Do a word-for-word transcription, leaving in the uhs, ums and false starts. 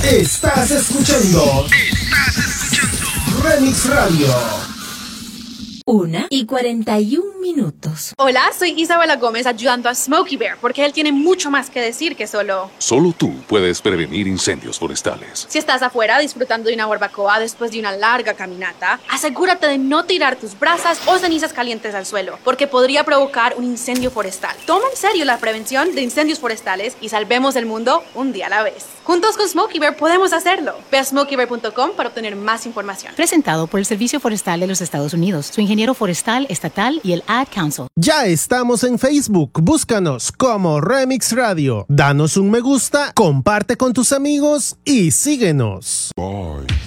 Estás escuchando. Estás escuchando. Remix Radio. Una y cuarenta y un minutos. Hola, soy Isabela Gómez ayudando a Smokey Bear porque él tiene mucho más que decir que solo... Solo tú puedes prevenir incendios forestales. Si estás afuera disfrutando de una barbacoa después de una larga caminata, asegúrate de no tirar tus brasas o cenizas calientes al suelo porque podría provocar un incendio forestal. Toma en serio la prevención de incendios forestales y salvemos el mundo un día a la vez. Juntos con Smokey Bear podemos hacerlo. Ve a smokey bear punto com para obtener más información. Presentado por el Servicio Forestal de los Estados Unidos, su ingeniero forestal estatal y el Ad Council. Ya estamos en Facebook. Búscanos como Remix Radio. Danos un me gusta, comparte con tus amigos y síguenos. Bye.